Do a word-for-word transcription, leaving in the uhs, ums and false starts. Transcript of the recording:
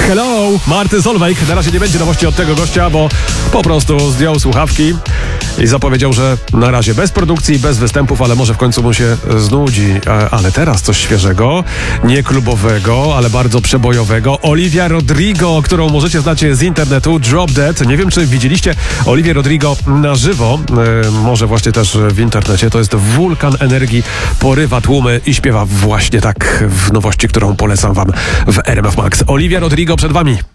Hello, Martin Solveig. Na razie nie będzie nowości od tego gościa, bo po prostu zdjął słuchawki i zapowiedział, że na razie bez produkcji, bez występów, ale może w końcu mu się znudzi. Ale teraz coś świeżego, nie klubowego, ale bardzo przebojowego. Olivia Rodrigo, którą możecie znać z internetu, Drop Dead. Nie wiem, czy widzieliście Olivię Rodrigo na żywo, może właśnie też w internecie. To jest wulkan energii, porywa tłumy i śpiewa właśnie tak w nowości, którą polecam wam w R M F Max. Olivia Rodrigo przed wami.